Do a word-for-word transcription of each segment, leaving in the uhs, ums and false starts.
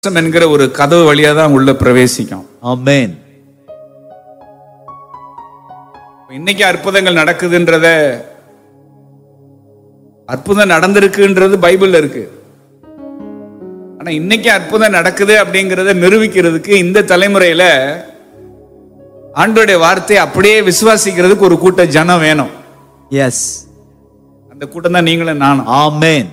என்கிற ஒரு கதவு வழியா தான் உள்ள பிரவேசிக்கும். ஆமென். இன்னைக்கு அற்புதங்கள் நடக்குதுன்றத, அற்புதம் நடந்திருக்குன்றது பைபிள்ல இருக்கு. ஆனா இன்னைக்கு அற்புதம் நடக்குது அப்படிங்கறத நிரூபிக்கிறதுக்கு இந்த தலைமுறையில ஆண்டவருடைய வார்த்தையை அப்படியே விசுவாசிக்கிறதுக்கு ஒரு கூட்ட ஜனம் வேணும். எஸ். அந்த கூட்டம் தான் நீங்களும் நானும். ஆமென்.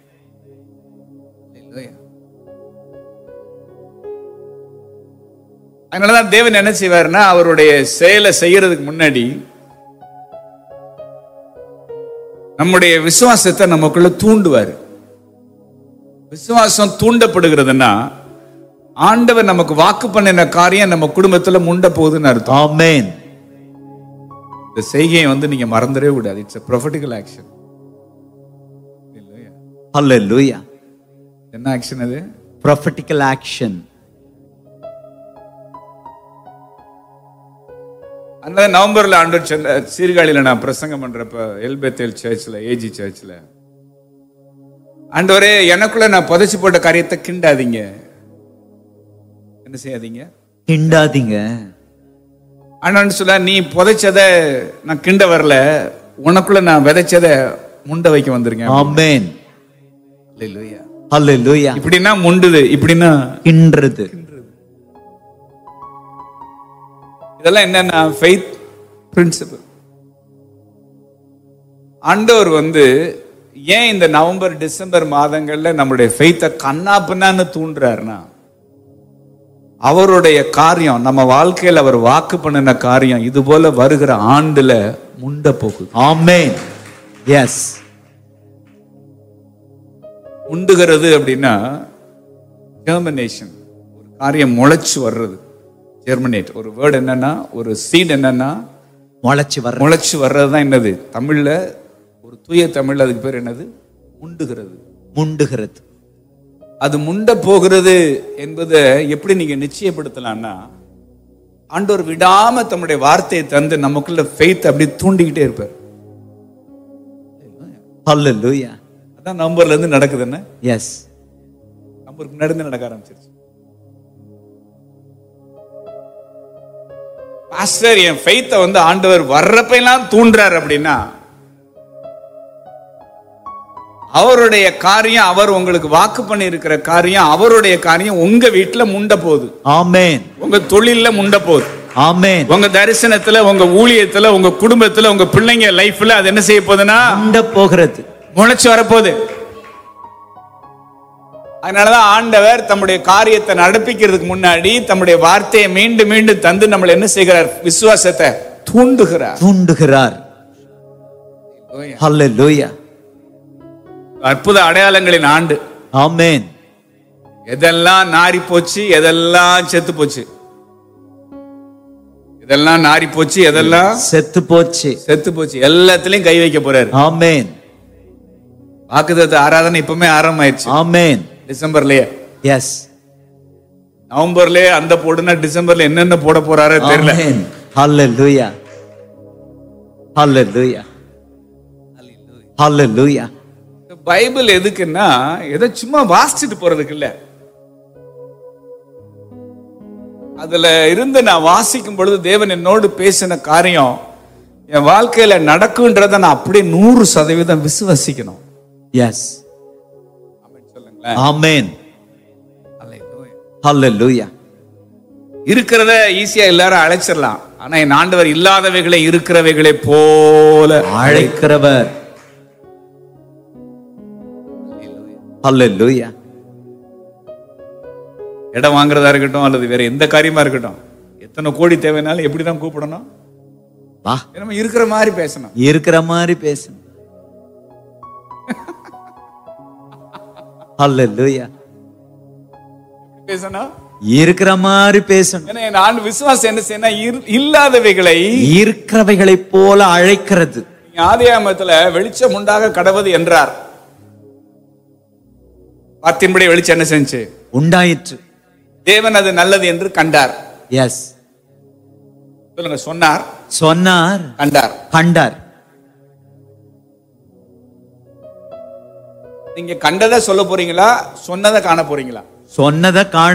அதனாலதான் தேவன் என்ன செய்வாருன்னா, அவருடைய செயலை செய்யறதுக்கு முன்னாடி நம்முடைய விசுவாசத்தை நமக்குள்ள தூண்டுவார். விசுவாசம் தூண்டப்படுகிறதுனா ஆண்டவர் நமக்கு வாக்கு பண்ணின காரியம் நம்ம குடும்பத்துல முண்ட போகுதுன்னு அர்த்தம். ஆமென். இந்த செய்கையை வந்து நீங்க மறந்துடவே கூடாது. It's a prophetical action. ஹல்லேலூயா. என்ன ஆக்ஷன் அது? prophetical action. அந்த நவம்பர்ல ஆண்டவர் சொன்ன சீர்காழியில நான் பிரசங்கம் பண்றப்ப எல்பெத்தேல் சர்ச்ல, ஏஜி சர்ச்ல, ஆண்டவரே எனக்குள்ள நான் புதைச்சு போட்ட காரியத்தை கிண்டாதீங்க. என்ன செய்யாதீங்க? கிண்டாதீங்க. ஆண்டவன் சொல்ல, நீ புதைச்சத நான் கிண்ட வரல, உனக்குள்ள நான் விதைச்சத முண்ட வைக்க வந்திருக்கேன். ஆமென். ஹல்லேலூயா. ஹல்லேலூயா. இப்படின்னா முண்டுது, இப்படின்னா கின்றது. இதெல்லாம் என்னன்னா ஃபெய்த் பிரின்சிபல். ஆண்டவர் வந்து ஏன் இந்த நவம்பர் டிசம்பர் மாதங்கள்ல நம்முடைய ஃபெய்த்தை கண்ணாப்புன்னு தூண்டுறாருன்னா, அவருடைய காரியம் நம்ம வாழ்க்கையில் அவர் வாக்கு பண்ணின காரியம் இது போல வருகிற ஆண்டுல முண்ட போகுது. ஆமென். எஸ். முண்டுகிறது அப்படின்னா ஜெர்மினேஷன், ஒரு காரியம் முளைச்சு வர்றது. ஜெர்மினேட் ஒரு வேர்டு என்னன்னா, ஒரு சீட் என்னன்னா முளைச்சு வர்ற முளைச்சு வர்றது தான் என்னது தமிழ்ல, ஒரு தூய தமிழ்ல அதுக்கு பேர் என்னது? முண்டுகிறது. முண்டுகிறது. அது முண்ட போகிறது என்பதை எப்படி நீங்க நிச்சயப்படுத்தலாம்னா, ஆண்டவர் விடாம தம்முடைய வார்த்தையை தந்து நமக்குள்ள ஃபெய்த் அப்படி தூண்டிக்கிட்டே இருப்பார். ஹல்லேலூயா. அதான் நம்பர்ல இருந்து நடக்குது. என்ன? எஸ். நம்பருக்கு முன்னாடி இருந்து நடக்க ஆரம்பிச்சிருச்சு. பாஸ்டர், என் ஃபெய்த்தை வந்து ஆண்டவர் வர்றப்ப எல்லாம் தூண்டுறார் அப்படின்னா, அவருடைய காரியம், அவர் உங்களுக்கு வாக்கு பண்ணி இருக்கிற காரியம், அவருடைய காரியம் உங்க வீட்டுல முண்ட போகுது. ஆமென். உங்க தொழில்ல முண்ட போகுது. ஆமென். உங்க தரிசனத்துல, உங்க ஊழியத்துல, உங்க குடும்பத்துல, உங்க பிள்ளைங்க லைஃப்ல அது என்ன செய்ய போகுதுன்னா முண்ட போகிறது, முளைச்சு வரப்போகுது. அதனாலதான் ஆண்டவர் தம்முடைய காரியத்தை நடப்பிக்கிறதுக்கு முன்னாடி தம்முடைய வார்த்தையை மீண்டும் மீண்டும் தந்து நம்மளை என்ன செய்கிறார்? விசுவாசத்தை தூண்டுகிறார். தூண்டுகிறார். ஹல்லேலூயா. அற்புத அடையாளங்களின் ஆண்டு. ஆமென். எதெல்லாம் நாரி போச்சு, எதெல்லாம் செத்து போச்சு, இதெல்லாம் நாரி போச்சு, எதெல்லாம் செத்து போச்சு, செத்து போச்சு, எல்லாத்திலையும் கை வைக்க போறாரு. ஆமென். வாக்குத்தத்த ஆராதனை இப்பவுமே ஆரம்பமாயிருச்சு. ஆமென். டிசம்பர்லயே. எஸ். நவம்பர்லயே அந்த போடுனா டிசம்பர்ல என்னென்ன போட போறாரோ தெரியல. ஆமென். ஹல்லேலூயா. ஹல்லேலூயா. ஹல்லேலூயா. பைபிள் எதுக்குன்னா, எதை சும்மா வாசிச்சுட்டு போறதுக்கு இல்ல. அதுல இருந்து நான் வாசிக்கும் பொழுது தேவன் என்னோடு பேசின காரியம் என் வாழ்க்கையில நடக்குன்றத நான் அப்படியே நூறு சதவீதம் விசுவாசிக்கணும். எஸ். ஆமென். ஹல்லேலூயா. இருக்கிறத ஈஸியா எல்லாரும் அழைச்சிடலாம். ஆனா என் ஆண்டவர் இல்லாதவைகளை இருக்கிறவைகளை போல அழைக்கிறவர். ஹல்லேலூயா. இடம் வாங்குறதா இருக்கட்டும் அல்லது வேற எந்த காரியமா இருக்கட்டும், எத்தனை கோடி தேவைனாலும் எப்படிதான் கூப்பிடணும்? வா, நம்ம இருக்கிற மாதிரி பேசணும். இருக்கிற மாதிரி பேசணும். ஹல்லேலூயா. பேசணும், இருக்கிற மாதிரி பேசணும். ஏன்னா என் ஆண்டு விசுவாசம் என்ன செய்யணும்? இல்லாதவைகளை இருக்கிறவைகளை போல அழைக்கிறது. ஆதியாகமத்துல வெளிச்சம் உண்டாக கடவது என்றார். வார்த்தையின்படி வெளிச்சம் என்ன செஞ்சு? உண்டாயிற்று. தேவன் அது நல்லது என்று கண்டார். எஸ். சொல்லுங்க. சொன்னார், சொன்னார், கண்டார். கண்டார். நீங்க கண்டதை சொல்ல போறீங்களா, சொன்னதை காண போறீங்களா? சொன்னதை காண